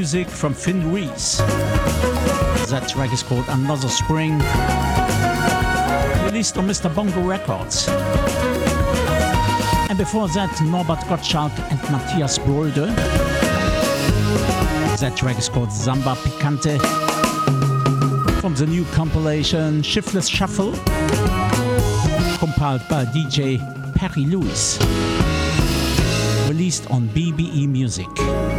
music from Finn Reese. That track is called Another Spring, released on Mr. Bongo Records. And before that, Norbert Gottschalk and Matthias Brode. That track is called Samba Picante, from the new compilation Shiftless Shuffle, compiled by DJ Perry Lewis, released on BBE Music.